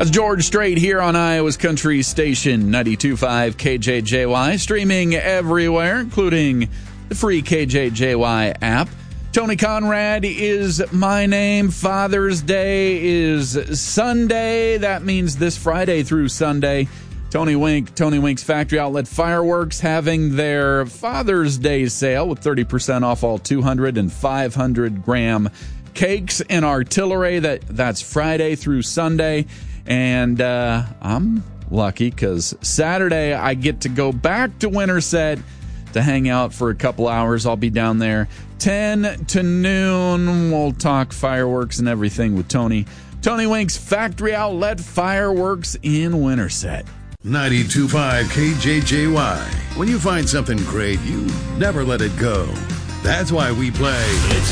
That's George Strait here on Iowa's Country Station 92.5 KJJY, streaming everywhere, including the free KJJY app. Tony Conrad is my name. Father's Day is Sunday. That means this Friday through Sunday. Tony Wink's Factory Outlet Fireworks having their Father's Day sale with 30% off all 200 and 500-gram cakes and artillery. That's Friday through Sunday. And I'm lucky because Saturday I get to go back to Winterset to hang out for a couple hours. I'll be down there 10 to noon. We'll talk fireworks and everything with Tony. Tony Wink's Factory Outlet Fireworks in Winterset. 92.5 KJJY. When you find something great, you never let it go. That's why we play... It's